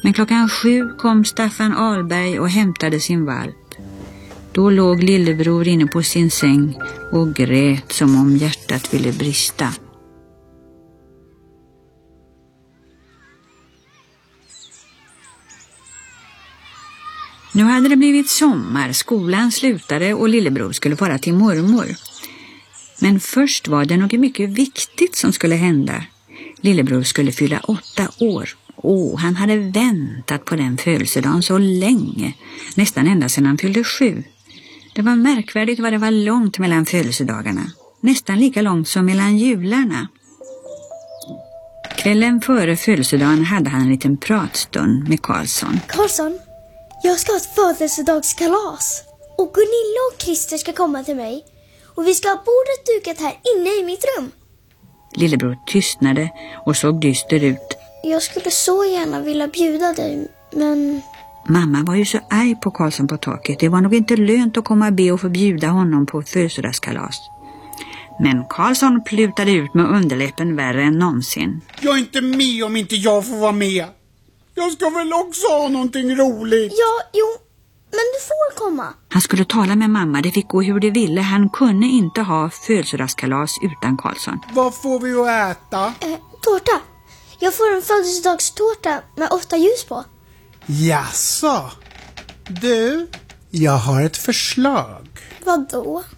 Men 7:00 kom Staffan Ahlberg och hämtade sin valp. Då låg lillebror inne på sin säng och grät som om hjärtat ville brista. Nu hade det blivit sommar, skolan slutade och lillebror skulle vara till mormor. Men först var det något mycket viktigt som skulle hända. Lillebror skulle fylla 8 år. Han hade väntat på den födelsedagen så länge, nästan ända sedan han fyllde 7. Det var märkvärdigt vad det var långt mellan födelsedagarna. Nästan lika långt som mellan jularna. Kvällen före födelsedagen hade han en liten pratstund med Karlsson. Karlsson, jag ska ha ett födelsedagskalas. Och Gunilla och Christer ska komma till mig. Och vi ska ha bordet dukat här inne i mitt rum. Lillebror tystnade och såg dyster ut. Jag skulle så gärna vilja bjuda dig, men... Mamma var ju så arg på Karlsson på taket. Det var nog inte lönt att komma och be och förbjuda honom på födelsedagskalas. Men Karlsson plutade ut med underläppen värre än någonsin. Jag är inte med om inte jag får vara med. Jag ska väl också ha någonting roligt. Ja, jo, men du får komma. Han skulle tala med mamma, det fick gå hur det ville. Han kunde inte ha födelsedagskalas utan Karlsson. Vad får vi att äta? Tårta. Jag får en födelsedagstårta med 8 ljus på. Jaså? Du, jag har ett förslag. Vadå?